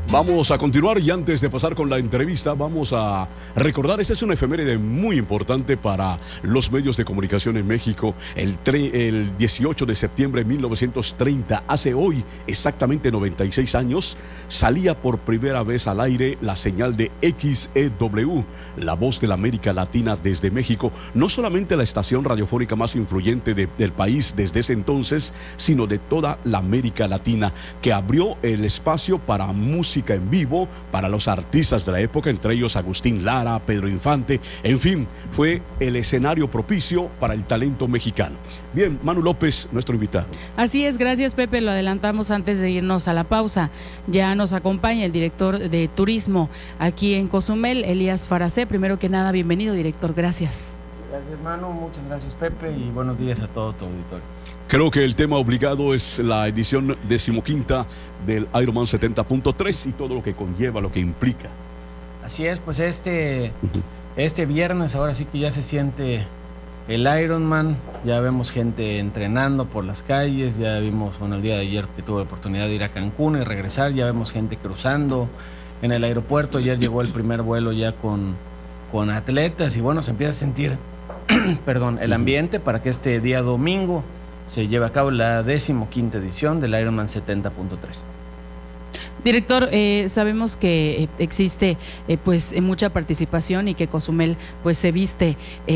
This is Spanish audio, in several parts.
Vamos a continuar y antes de pasar con la entrevista vamos a recordar, esta es una efeméride muy importante para los medios de comunicación en México. El 18 de septiembre de 1930, hace hoy exactamente 96 años, salía por primera vez al aire la señal de XEW, la voz de la América Latina desde México. No solamente la estación radiofónica más influyente del país desde ese entonces, sino de toda la América Latina, que abrió el espacio para música en vivo para los artistas de la época, entre ellos Agustín Lara, Pedro Infante. En fin, fue el escenario propicio para el talento mexicano. Bien, Manu López, nuestro invitado. Así es, gracias Pepe, lo adelantamos antes de irnos a la pausa. Ya nos acompaña el director de turismo aquí en Cozumel, Elías Faracé. Primero que nada, bienvenido, director, gracias. Gracias, Manu, muchas gracias, Pepe, y buenos días a todo tu auditorio. Creo que el tema obligado es la edición 15ª del Ironman 70.3 y todo lo que conlleva, lo que implica. Así es, pues este viernes ahora sí que ya se siente el Ironman, ya vemos gente entrenando por las calles, ya vimos, bueno, el día de ayer que tuve la oportunidad de ir a Cancún y regresar, ya vemos gente cruzando en el aeropuerto, ayer llegó el primer vuelo ya con atletas y bueno, se empieza a sentir el ambiente para que este día domingo se lleve a cabo la 15ª edición del Ironman 70.3. Director, sabemos que existe pues mucha participación y que Cozumel pues se viste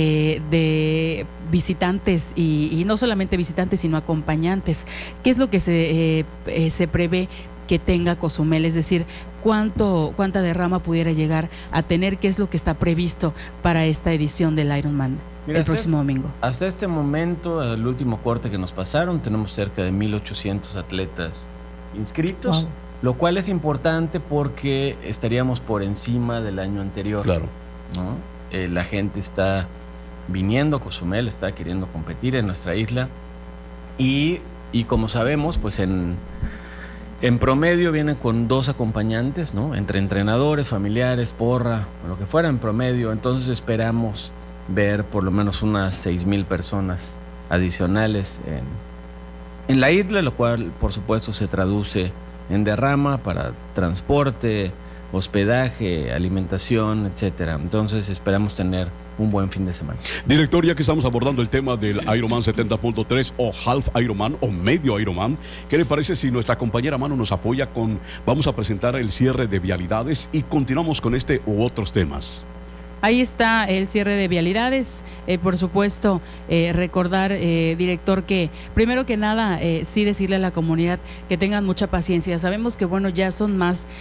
de visitantes y no solamente visitantes sino acompañantes. ¿Qué es lo que se prevé que tenga Cozumel? Es decir, ¿cuánta derrama pudiera llegar a tener? ¿Qué es lo que está previsto para esta edición del Ironman? Mira, el próximo domingo. Hasta este momento, el último corte que nos pasaron, tenemos cerca de 1,800 atletas inscritos, wow, lo cual es importante porque estaríamos por encima del año anterior. Claro. ¿No? La gente está viniendo a Cozumel, está queriendo competir en nuestra isla y como sabemos, pues en promedio vienen con 2 acompañantes, ¿no? Entre entrenadores, familiares, porra, lo que fuera en promedio. Entonces esperamos ver por lo menos unas 6,000 personas adicionales en la isla, lo cual por supuesto se traduce en derrama para transporte, hospedaje, alimentación, etcétera. Entonces esperamos tener un buen fin de semana. Director, ya que estamos abordando el tema del Ironman 70.3 o Half Ironman o Medio Ironman, ¿qué le parece si nuestra compañera Manu nos apoya vamos a presentar el cierre de vialidades y continuamos con este u otros temas? Ahí está el cierre de vialidades. Por supuesto, recordar, director, que primero que nada, sí decirle a la comunidad que tengan mucha paciencia. Sabemos que, bueno, ya son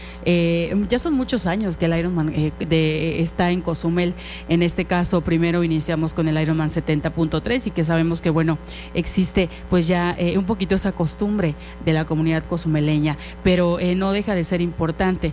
muchos años que el Ironman está en Cozumel. En este caso, primero iniciamos con el Ironman 70.3 y que sabemos que, bueno, existe pues ya un poquito esa costumbre de la comunidad cozumeleña, pero no deja de ser importante